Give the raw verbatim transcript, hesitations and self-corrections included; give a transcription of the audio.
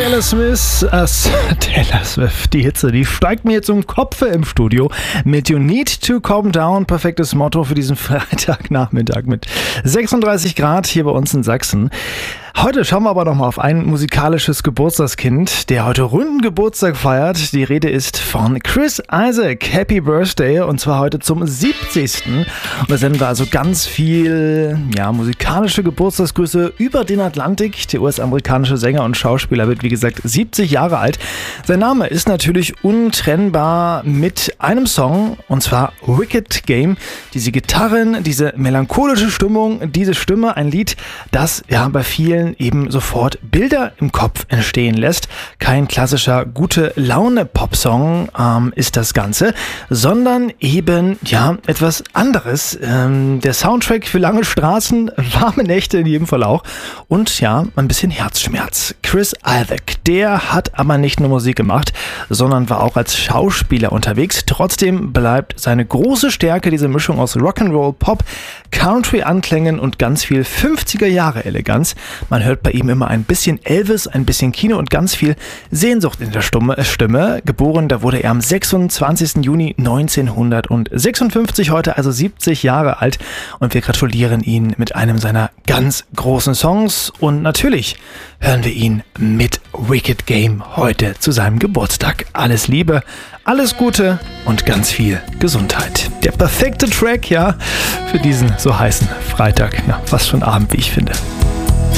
Taylor Smith, äh, Taylor Swift, die Hitze, die steigt mir zum Kopfe im Studio mit You Need to Calm Down. Perfektes Motto für diesen Freitagnachmittag mit sechsunddreißig Grad hier bei uns in Sachsen. Heute schauen wir aber noch mal auf ein musikalisches Geburtstagskind, der heute runden Geburtstag feiert. Die Rede ist von Chris Isaak. Happy Birthday, und zwar heute zum siebzigsten Und da senden wir also ganz viel ja, musikalische Geburtstagsgrüße über den Atlantik. Der U S-amerikanische Sänger und Schauspieler wird, wie gesagt, siebzig Jahre alt. Sein Name ist natürlich untrennbar mit einem Song, und zwar Wicked Game. Diese Gitarren, diese melancholische Stimmung, diese Stimme, ein Lied, das ja bei vielen eben sofort Bilder im Kopf entstehen lässt. Kein klassischer Gute-Laune-Pop-Song ähm, ist das Ganze, sondern eben ja etwas anderes. Ähm, der Soundtrack für lange Straßen, warme Nächte in jedem Fall auch und ja, ein bisschen Herzschmerz. Chris Isaak, der hat aber nicht nur Musik gemacht, sondern war auch als Schauspieler unterwegs. Trotzdem bleibt seine große Stärke diese Mischung aus Rock'n'Roll, Pop, Country-Anklängen und ganz viel fünfziger-Jahre-Eleganz. Man hört bei ihm immer ein bisschen Elvis, ein bisschen Kino und ganz viel Sehnsucht in der Stimme. Geboren, da wurde er am sechsundzwanzigsten Juni neunzehnhundertsechsundfünfzig, heute also siebzig Jahre alt. Und wir gratulieren ihn mit einem seiner ganz großen Songs. Und natürlich hören wir ihn mit Wicked Game heute zu seinem Geburtstag. Alles Liebe, alles Gute und ganz viel Gesundheit. Der perfekte Track, ja, für diesen so heißen Freitag. Ja, fast schon Abend, wie ich finde.